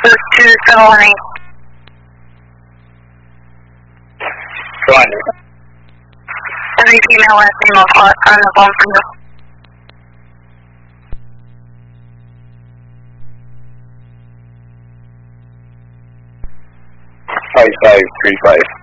2718. Go on. Every female last name on the phone for you. 5535.